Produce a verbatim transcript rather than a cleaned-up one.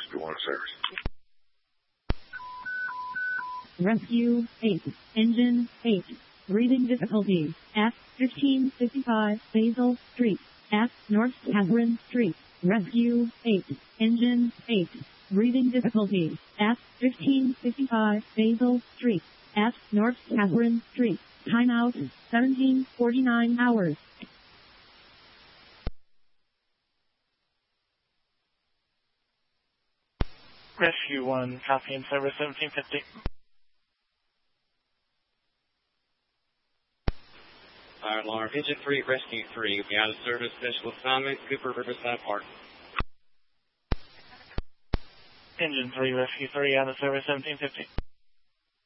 Rescue one service. Rescue eight. Engine eight. Breathing difficulties. F fifteen fifty-five Basil Street. F North Catherine Street. Rescue eight. Engine eight. Breathing difficulties. F fifteen fifty-five Basil Street. F North Catherine Street. Timeout seventeen forty-nine hours. Rescue one, copy in service seventeen fifty. Fire alarm, Engine three, Rescue three, we out of service, special assignment, Cooper Riverside Park. Engine three, Rescue three, out of service seventeen fifty.